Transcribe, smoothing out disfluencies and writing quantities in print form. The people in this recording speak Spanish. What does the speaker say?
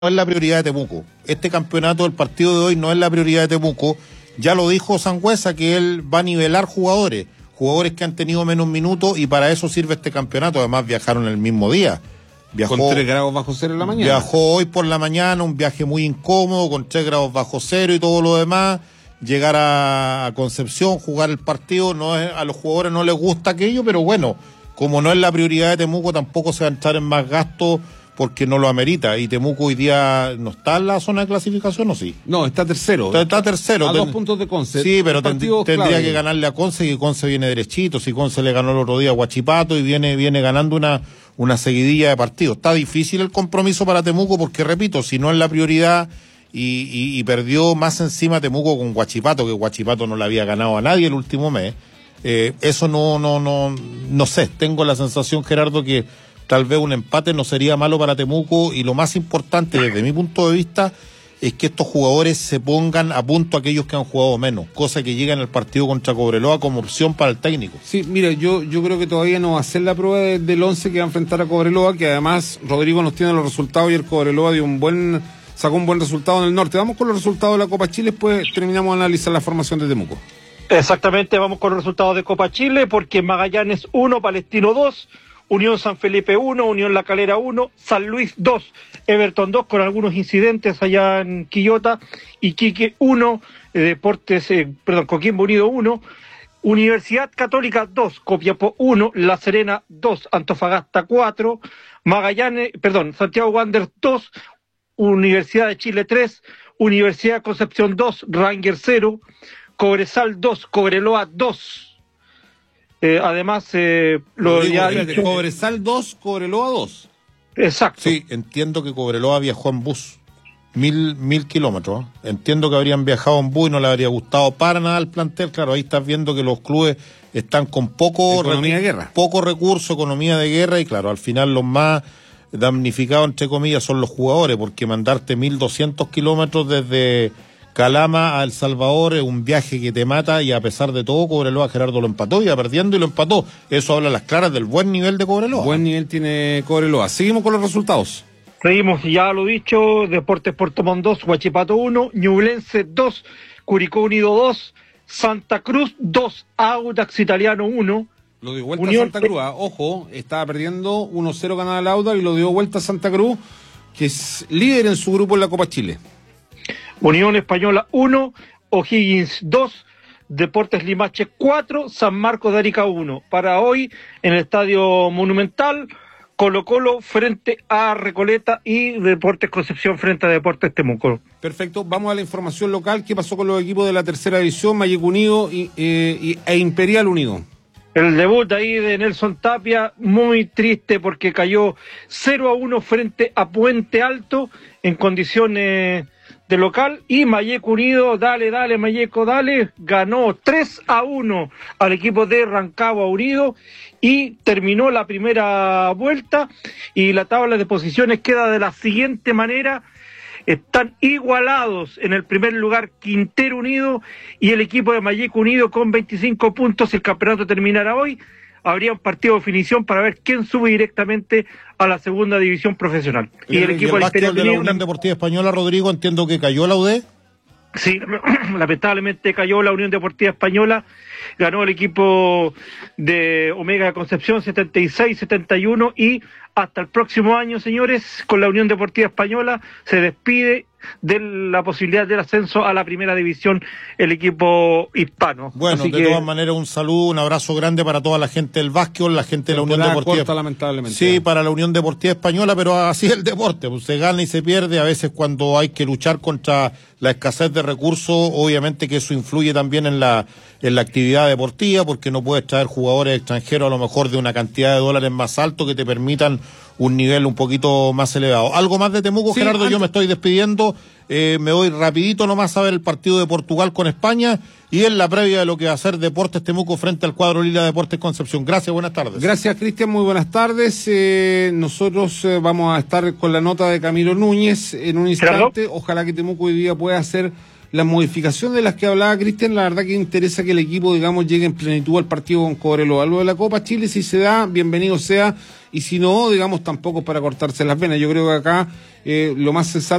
no es la prioridad de Temuco. Este campeonato del partido de hoy no es la prioridad de Temuco. Ya lo dijo Sangüesa, que él va a nivelar jugadores que han tenido menos minutos, y para eso sirve este campeonato. Además viajaron el mismo día. Con 3 grados bajo cero en la mañana. Viajó hoy por la mañana, un viaje muy incómodo, con 3 grados bajo cero y todo lo demás. Llegar a Concepción, jugar el partido, a los jugadores no les gusta aquello, pero bueno, como no es la prioridad de Temuco, tampoco se va a entrar en más gastos porque no lo amerita. Y Temuco hoy día no está en la zona de clasificación, ¿o sí? No, está tercero. Está tercero. A 2 puntos de Conce. Sí, pero tendría que ganarle a Conce, y Conce viene derechito. Si Conce le ganó el otro día a Huachipato y viene ganando una seguidilla de partidos. Está difícil el compromiso para Temuco porque, repito, si no es la prioridad, y perdió más encima Temuco con Huachipato, que Huachipato no le había ganado a nadie el último mes. Eso no sé. Tengo la sensación, Gerardo, que tal vez un empate no sería malo para Temuco, y lo más importante desde mi punto de vista es que estos jugadores se pongan a punto, aquellos que han jugado menos, cosa que llega en el partido contra Cobreloa como opción para el técnico. Sí, mira, yo creo que todavía no va a ser la prueba del 11 que va a enfrentar a Cobreloa, que además Rodrigo nos tiene los resultados, y el Cobreloa sacó un buen resultado en el norte. Vamos con los resultados de la Copa Chile, después terminamos de analizar la formación de Temuco. Exactamente, vamos con los resultados de Copa Chile, porque Magallanes 1, Palestino 2, Unión San Felipe 1, Unión La Calera 1, San Luis 2, Everton 2, con algunos incidentes allá en Quillota, Iquique 1, Coquimbo Unido 1, Universidad Católica 2, Copiapó 1, La Serena 2, Antofagasta 4, Santiago Wanderers 2, Universidad de Chile 3, Universidad de Concepción 2, Rangers 0, Cobresal 2, Cobreloa 2. Además, Cobresal 2, Cobreloa 2. Exacto. Sí, entiendo que Cobreloa viajó en bus. 1000 kilómetros. Entiendo que habrían viajado en bus y no le habría gustado para nada al plantel. Claro, ahí estás viendo que los clubes están con poco recurso, economía de guerra, y claro, al final los más damnificados, entre comillas, son los jugadores, porque mandarte 1200 kilómetros desde Calama a El Salvador es un viaje que te mata, y a pesar de todo Cobreloa, Gerardo, lo empató, iba perdiendo y lo empató. Eso habla a las claras del buen nivel de Cobreloa. Buen nivel tiene Cobreloa. Seguimos con los resultados. Seguimos, ya lo dicho, Deportes Puerto Montt 2, Huachipato 1, Ñublense 2, Curicó Unido 2, Santa Cruz 2, Audax Italiano 1. Lo dio vuelta a Santa Cruz, ojo, estaba perdiendo 1-0 ganada el Audax y lo dio vuelta a Santa Cruz, que es líder en su grupo en la Copa Chile. Unión Española 1, O'Higgins 2, Deportes Limache 4, San Marcos de Arica 1. Para hoy, en el Estadio Monumental, Colo-Colo frente a Recoleta y Deportes Concepción frente a Deportes Temuco. Perfecto, vamos a la información local. ¿Qué pasó con los equipos de la tercera división, Malleco Unido e Imperial Unido? El debut ahí de Nelson Tapia, muy triste porque cayó 0-1 frente a Puente Alto en condiciones de local, y Malleco Unido, dale Malleco, ganó 3-1 al equipo de Rancagua Unido y terminó la primera vuelta, y la tabla de posiciones queda de la siguiente manera. Están igualados en el primer lugar Quintero Unido y el equipo de Malleco Unido con 25 puntos. Si el campeonato terminara hoy, habría un partido de definición para ver quién sube directamente a la segunda división profesional. Y el equipo de la Unión Deportiva Española, Rodrigo, entiendo que cayó la UD. Sí, lamentablemente cayó la Unión Deportiva Española, ganó el equipo de Omega de Concepción 76-71, y hasta el próximo año, señores, con la Unión Deportiva Española se despide de la posibilidad del ascenso a la primera división el equipo hispano. Bueno, de todas maneras, un saludo, un abrazo grande para toda la gente del básquetbol, la gente de la Unión Deportiva. Lamentablemente. Sí, para la Unión Deportiva Española, pero así es el deporte, pues se gana y se pierde. A veces cuando hay que luchar contra la escasez de recursos, obviamente que eso influye también en la actividad deportiva, porque no puedes traer jugadores extranjeros a lo mejor de una cantidad de dólares más alto que te permitan un nivel un poquito más elevado. ¿Algo más de Temuco, sí, Gerardo? Yo me estoy despidiendo, me voy rapidito nomás a ver el partido de Portugal con España, y en la previa de lo que va a ser Deportes Temuco frente al cuadro Lila Deportes Concepción. Gracias, buenas tardes. Gracias, Cristian, muy buenas tardes. Nosotros vamos a estar con la nota de Camilo Núñez en un instante. Ojalá que Temuco hoy día pueda hacer las modificaciones de las que hablaba Cristian. La verdad que interesa que el equipo, digamos, llegue en plenitud al partido con Cobreloa. Lo de la Copa Chile, si se da, bienvenido sea, y si no, digamos, tampoco es para cortarse las venas. Yo creo que acá lo más sensato